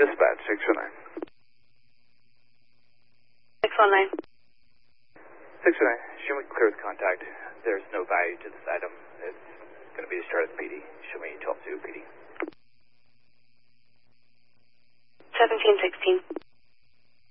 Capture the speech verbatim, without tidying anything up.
Dispatch, six one nine. six one nine. six one nine, show me clear with contact. There's no value to this item. It's going to be discharged at P D. Show me twelve two P D. seventeen sixteen.